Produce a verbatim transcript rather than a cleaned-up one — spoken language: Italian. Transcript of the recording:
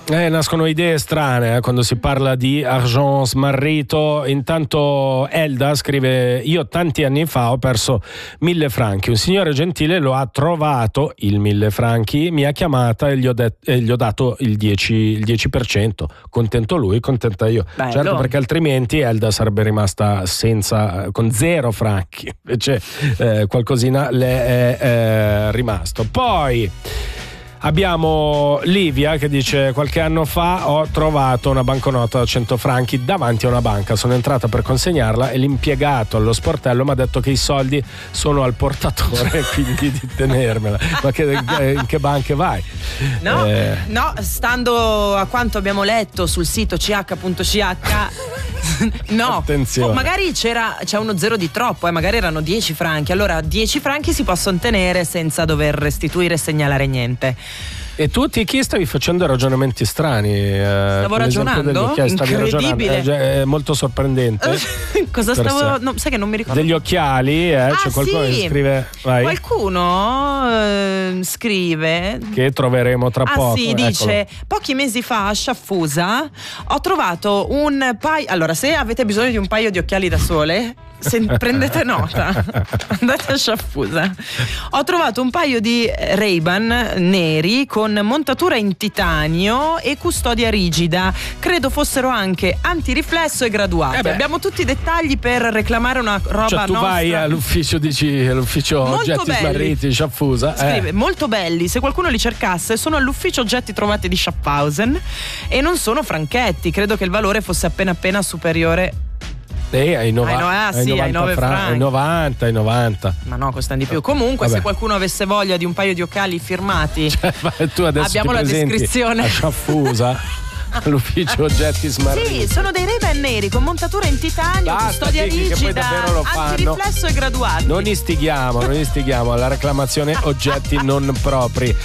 Eh, nascono idee strane eh, quando si parla di argent smarrito. Intanto Elda scrive: io tanti anni fa ho perso mille franchi, un signore gentile lo ha trovato, il mille franchi, mi ha chiamata e gli ho, det- e gli ho dato il dieci, il dieci per cento. Contento lui, contenta io. Bello. Certo, perché altrimenti Elda sarebbe rimasta senza, con zero franchi, invece eh, qualcosina le è eh, rimasto. Poi abbiamo Livia che dice: qualche anno fa ho trovato una banconota da cento franchi davanti a una banca, sono entrata per consegnarla e l'impiegato allo sportello mi ha detto che i soldi sono al portatore quindi di tenermela. Ma che, in che banche vai? No, eh. no, stando a quanto abbiamo letto sul sito c h punto c h no, attenzione. Oh, magari c'era c'è uno zero di troppo, eh, magari erano dieci franchi. Allora dieci franchi si possono tenere senza dover restituire e segnalare niente. E tu, Tiki, stavi facendo ragionamenti strani. Eh, Stavo ragionando? Stavi Incredibile. ragionando, è, è molto sorprendente. Cosa stavo... No, sai che non mi ricordo. Degli occhiali, eh? Ah, C'è qualcuno sì. che scrive... Vai. Qualcuno eh, scrive... Che troveremo tra ah, poco. Ah sì, Eccolo. dice: pochi mesi fa a Sciaffusa ho trovato un paio... Allora, se avete bisogno di un paio di occhiali da sole... Se prendete nota, andate a Sciaffusa. Ho trovato un paio di Ray-Ban neri con montatura in titanio e custodia rigida. Credo fossero anche antiriflesso e graduati. Eh Abbiamo tutti i dettagli per reclamare una roba cioè, tu nostra. vai all'ufficio, dici, all'ufficio Molto oggetti belli. smarriti Sciaffusa. Scrive: eh. molto belli, se qualcuno li cercasse sono all'ufficio oggetti trovati di Schaffhausen e non sono franchetti. Credo che il valore fosse appena appena superiore. Eh, ai, nova- ai, no- ah, ai sì, novanta ai nove fra- franchi. ai novanta, ai novanta. Ma no, costano di più. Comunque, Vabbè. se qualcuno avesse voglia di un paio di occhiali firmati, Cioè, tu adesso abbiamo ti la presenti descrizione. a Sciaffusa all'ufficio oggetti smarriti. Sì, sono dei Ray-Ban neri con montatura in titanio, Basta, custodia Tiki, che poi rigida, davvero lo fanno. antiriflesso e graduati. Non istighiamo, non istighiamo alla reclamazione oggetti non propri.